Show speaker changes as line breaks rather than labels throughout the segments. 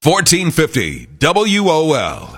1450 WOL.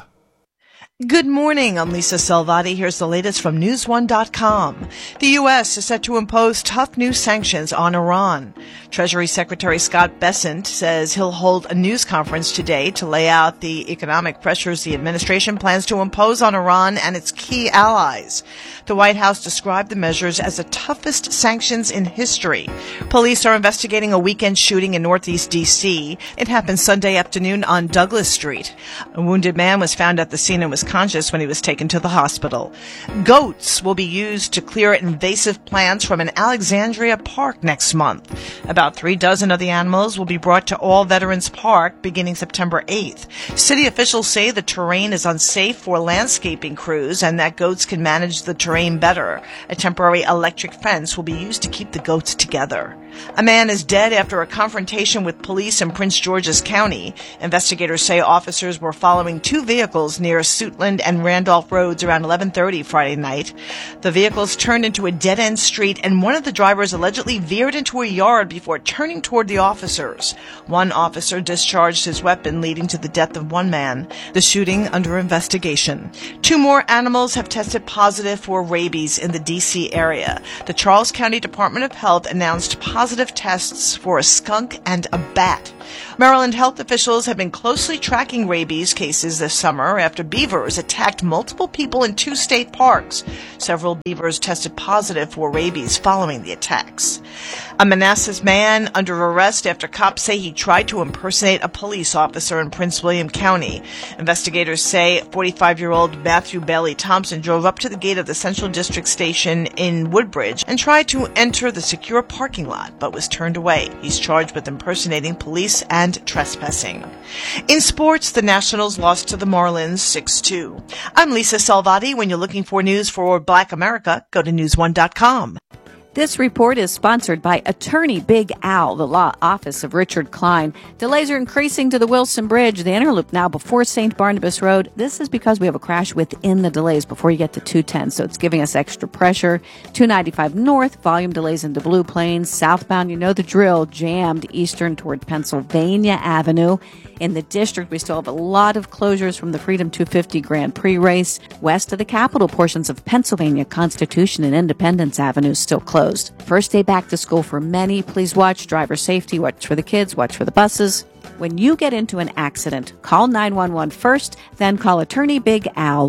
Good morning. I'm Lisa Salvati. Here's the latest from NewsOne.com. The U.S. is set to impose tough new sanctions on Iran. Treasury Secretary Scott Bessent says he'll hold a news conference today to lay out the economic pressures the administration plans to impose on Iran and its key allies. The White House described the measures as the toughest sanctions in history. Police are investigating a weekend shooting in Northeast D.C. It happened Sunday afternoon on Douglas Street. A wounded man was found at the scene and was conscious when he was taken to the hospital. Goats will be used to clear invasive plants from an Alexandria park next month. About 36 of the animals will be brought to All Veterans Park beginning September 8th. City officials say the terrain is unsafe for landscaping crews and that goats can manage the terrain better. A temporary electric fence will be used to keep the goats together. A man is dead after a confrontation with police in Prince George's County. Investigators say officers were following two vehicles near Suitland and Randolph Roads around 11:30 Friday night. The vehicles turned into a dead-end street, and one of the drivers allegedly veered into a yard before turning toward the officers. One officer discharged his weapon, leading to the death of one man. The shooting under investigation. 2 more animals have tested positive for rabies in the D.C. area. The Charles County Department of Health announced positive tests for a skunk and a bat. Maryland health officials have been closely tracking rabies cases this summer after beavers attacked multiple people in 2 state parks. Several beavers tested positive for rabies following the attacks. A Manassas man under arrest after cops say he tried to impersonate a police officer in Prince William County. Investigators say 45-year-old Matthew Bailey Thompson drove up to the gate of the Central District Station in Woodbridge and tried to enter the secure parking lot, but was turned away. He's charged with impersonating police and trespassing. In sports, the Nationals lost to the Marlins 6-2. I'm Lisa Salvati. When you're looking for news for Black America, go to NewsOne.com.
This report is sponsored by Attorney Big Al, the law office of Richard Klein. Delays are increasing to the Wilson Bridge, the Interloop now before St. Barnabas Road. This is because we have a crash within the delays before you get to 210, so it's giving us extra pressure. 295 north, volume delays into Blue Plains. Southbound, you know the drill, jammed eastern toward Pennsylvania Avenue. In the district, we still have a lot of closures from the Freedom 250 Grand Prix race. West of the capital, portions of Pennsylvania Constitution and Independence Avenue still closed. First day back to school for many. Please watch driver safety, watch for the kids, watch for the buses. When you get into an accident, call 911 first, then call Attorney Big Al,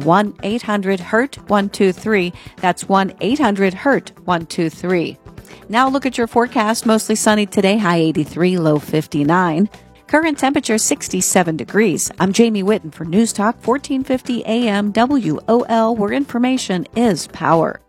1-800-HURT-123. That's 1-800-HURT-123. Now look at your forecast. Mostly sunny today, high 83, low 59. Current temperature 67 degrees. I'm Jamie Whitten for News Talk 1450 AM WOL, where information is power.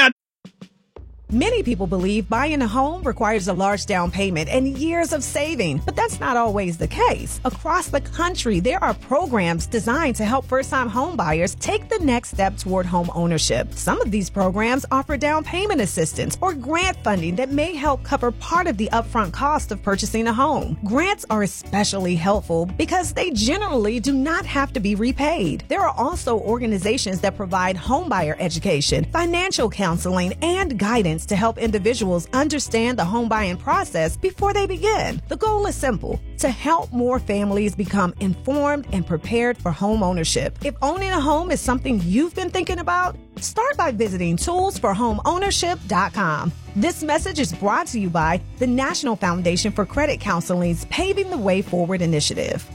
Many people believe buying a home requires a large down payment and years of saving, but that's not always the case. Across the country, there are programs designed to help first-time home buyers take the next step toward home ownership. Some of these programs offer down payment assistance or grant funding that may help cover part of the upfront cost of purchasing a home. Grants are especially helpful because they generally do not have to be repaid. There are also organizations that provide homebuyer education, financial counseling, and guidance to help individuals understand the home buying process before they begin. The goal is simple: to help more families become informed and prepared for home ownership. If owning a home is something you've been thinking about, start by visiting toolsforhomeownership.com. This message is brought to you by the National Foundation for Credit Counseling's Paving the Way Forward initiative.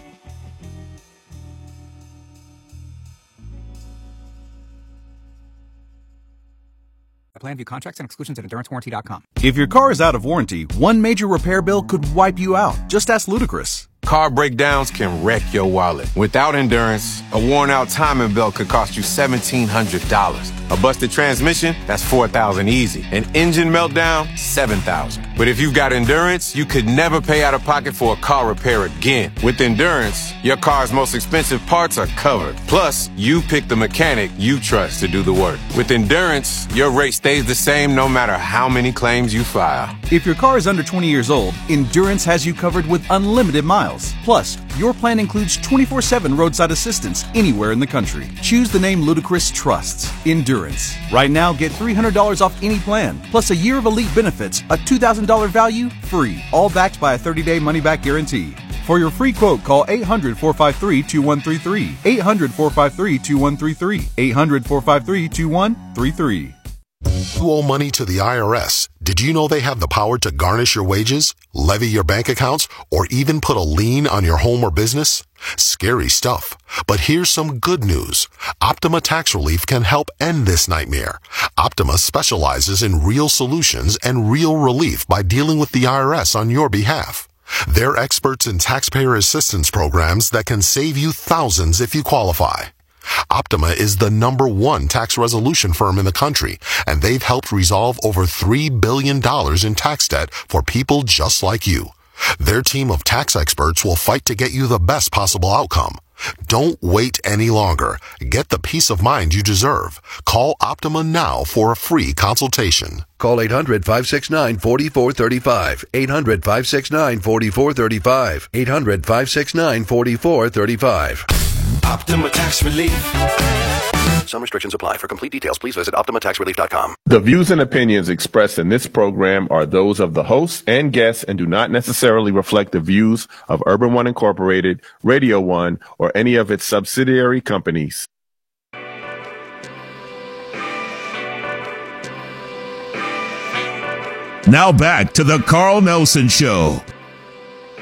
Plan view contracts and exclusions at EnduranceWarranty.com.
If your car is out of warranty, one major repair bill could wipe you out. Just ask Ludacris.
Car breakdowns can wreck your wallet. Without Endurance, a worn-out timing belt could cost you $1,700. A busted transmission, that's $4,000 easy. An engine meltdown, $7,000. But if you've got Endurance, you could never pay out of pocket for a car repair again. With Endurance, your car's most expensive parts are covered. Plus, you pick the mechanic you trust to do the work. With Endurance, your rate stays the same no matter how many claims you file.
If your car is under 20 years old, Endurance has you covered with unlimited miles. Plus, your plan includes 24/7 roadside assistance anywhere in the country. Choose the name Ludacris trusts, Endurance. Right now, get $300 off any plan, plus a year of elite benefits, a $2,000 value, free, all backed by a 30-day money-back guarantee. For your free quote, call 800-453-2133. 800-453-2133. 800-453-2133.
You owe money to the IRS. Did you know they have the power to garnish your wages, levy your bank accounts, or even put a lien on your home or business? Scary stuff. But here's some good news. Optima Tax Relief can help end this nightmare. Optima specializes in real solutions and real relief by dealing with the IRS on your behalf. They're experts in taxpayer assistance programs that can save you thousands if you qualify. Optima is the #1 tax resolution firm in the country, and they've helped resolve over $3 billion in tax debt for people just like you. Their team of tax experts will fight to get you the best possible outcome. Don't wait any longer. Get the peace of mind you deserve. Call Optima now for a free consultation.
Call 800-569-4435. 800-569-4435. 800-569-4435.
Optima Tax Relief.
Some restrictions apply. For complete details, please visit OptimaTaxRelief.com.
The views and opinions expressed in this program are those of the hosts and guests and do not necessarily reflect the views of Urban One Incorporated, Radio One, or any of its subsidiary companies.
Now back to the Carl Nelson Show